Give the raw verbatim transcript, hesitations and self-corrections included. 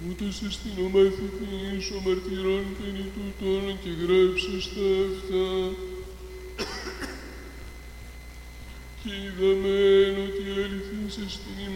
ούτως εστιν ο μαθητής ο μαρτυρών περί τούτων και γράψας τα αυτά. Και είδαμεν ότι αληθής εστιν